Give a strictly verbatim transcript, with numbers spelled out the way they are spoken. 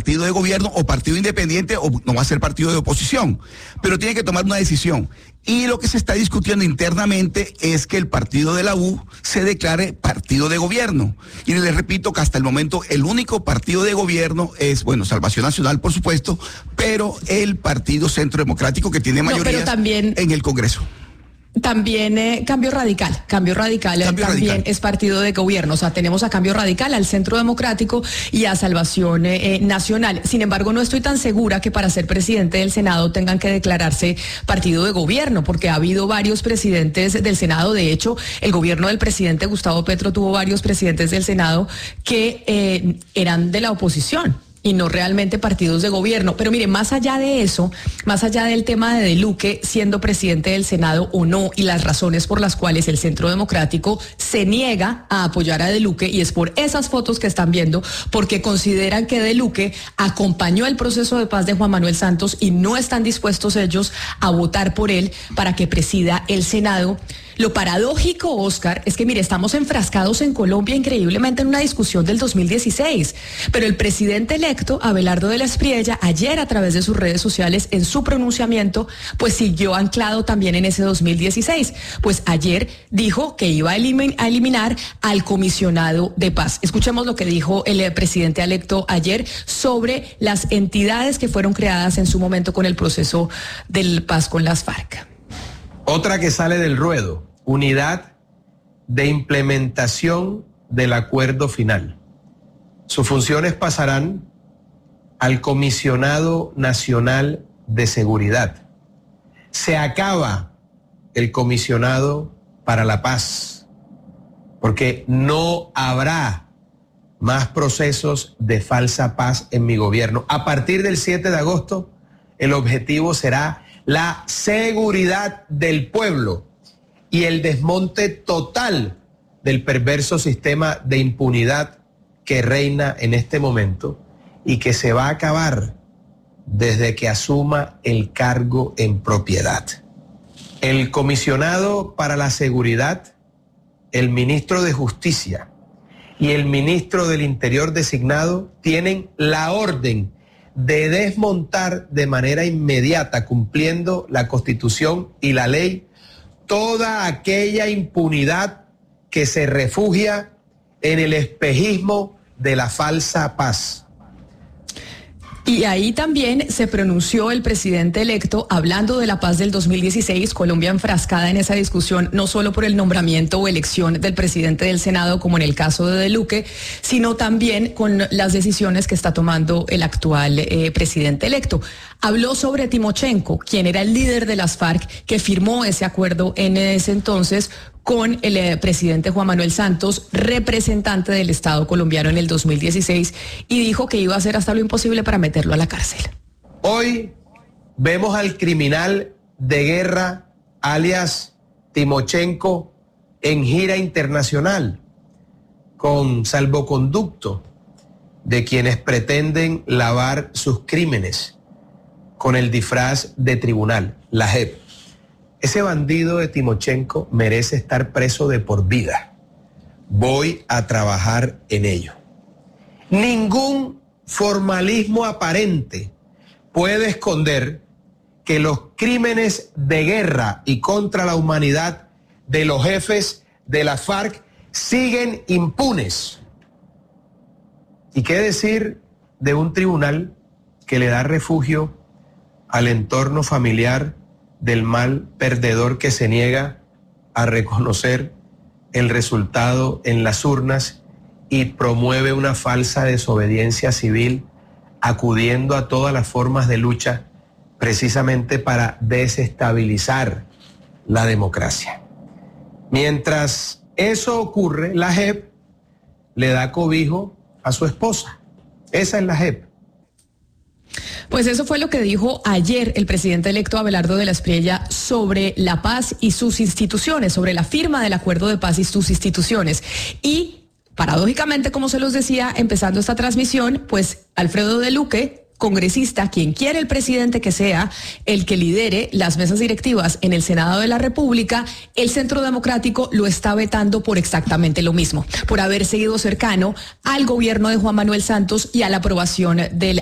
partido de gobierno o partido independiente o no va a ser partido de oposición, pero tiene que tomar una decisión. Y lo que se está discutiendo internamente es que el partido de la U se declare partido de gobierno. Y les repito que hasta el momento el único partido de gobierno es, bueno, Salvación Nacional, por supuesto, pero el Partido Centro Democrático, que tiene mayoría no, también... en el Congreso. También eh, Cambio Radical, Cambio Radical Cambio también Radical. es partido de gobierno, o sea, tenemos a Cambio Radical, al Centro Democrático y a Salvación eh, Nacional. Sin embargo, no estoy tan segura que para ser presidente del Senado tengan que declararse partido de gobierno, porque ha habido varios presidentes del Senado. De hecho, el gobierno del presidente Gustavo Petro tuvo varios presidentes del Senado que eh, eran de la oposición y no realmente partidos de gobierno. Pero mire, más allá de eso, más allá del tema de De Luque siendo presidente del Senado o no, y las razones por las cuales el Centro Democrático se niega a apoyar a De Luque, y es por esas fotos que están viendo, porque consideran que De Luque acompañó el proceso de paz de Juan Manuel Santos y no están dispuestos ellos a votar por él para que presida el Senado. Lo paradójico, Oscar, es que, mire, estamos enfrascados en Colombia increíblemente en una discusión del dos mil dieciséis, pero el presidente electo, Abelardo de la Espriella, ayer a través de sus redes sociales, en su pronunciamiento, pues siguió anclado también en ese dos mil dieciséis. Pues ayer dijo que iba a, elimin- a eliminar al comisionado de paz. Escuchemos lo que dijo el presidente electo ayer sobre las entidades que fueron creadas en su momento con el proceso de paz con las FARC. Otra que sale del ruedo, Unidad de Implementación del Acuerdo Final. Sus funciones pasarán al Comisionado Nacional de Seguridad. Se acaba el Comisionado para la Paz, porque no habrá más procesos de falsa paz en mi gobierno. A partir del siete de agosto, el objetivo será la seguridad del pueblo y el desmonte total del perverso sistema de impunidad que reina en este momento y que se va a acabar desde que asuma el cargo en propiedad. El comisionado para la seguridad, el ministro de Justicia y el ministro del Interior designado tienen la orden de desmontar de manera inmediata, cumpliendo la Constitución y la ley, toda aquella impunidad que se refugia en el espejismo de la falsa paz. Y ahí también se pronunció el presidente electo hablando de la paz del dos mil dieciséis, Colombia enfrascada en esa discusión, no solo por el nombramiento o elección del presidente del Senado, como en el caso de De Luque, sino también con las decisiones que está tomando el actual eh, presidente electo. Habló sobre Timochenko, quien era el líder de las FARC, que firmó ese acuerdo en ese entonces con el eh, presidente Juan Manuel Santos, representante del Estado colombiano en el dos mil dieciséis, y dijo que iba a hacer hasta lo imposible para meterlo a la cárcel. Hoy vemos al criminal de guerra, alias Timochenko, en gira internacional, con salvoconducto de quienes pretenden lavar sus crímenes con el disfraz de tribunal, la J E P. Ese bandido de Timochenko merece estar preso de por vida. Voy a trabajar en ello. Ningún formalismo aparente puede esconder que los crímenes de guerra y contra la humanidad de los jefes de la FARC siguen impunes. ¿Y qué decir de un tribunal que le da refugio al entorno familiar del mal perdedor que se niega a reconocer el resultado en las urnas y promueve una falsa desobediencia civil, acudiendo a todas las formas de lucha precisamente para desestabilizar la democracia? Mientras eso ocurre, la J E P le da cobijo a su esposa. Esa es la J E P. Pues eso fue lo que dijo ayer el presidente electo Abelardo de la Espriella sobre la paz y sus instituciones, sobre la firma del acuerdo de paz y sus instituciones. Y paradójicamente, como se los decía, empezando esta transmisión, pues Alfredo De Luque, congresista, quien quiere el presidente que sea el que lidere las mesas directivas en el Senado de la República, el Centro Democrático lo está vetando por exactamente lo mismo, por haber seguido cercano al gobierno de Juan Manuel Santos y a la aprobación del